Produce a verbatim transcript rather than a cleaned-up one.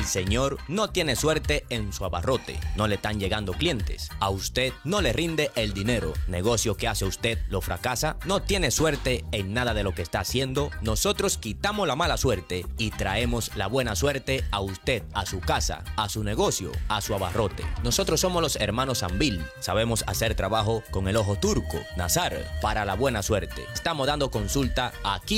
El señor no tiene suerte en su abarrote, no le están llegando clientes. A usted no le rinde el dinero, negocio que hace usted lo fracasa, no tiene suerte en nada de lo que está haciendo. Nosotros quitamos la mala suerte y traemos la buena suerte a usted, a su casa, a su negocio, a su abarrote. Nosotros somos los hermanos Sambil, sabemos hacer trabajo con el ojo turco, Nazar, para la buena suerte. Estamos dando consulta aquí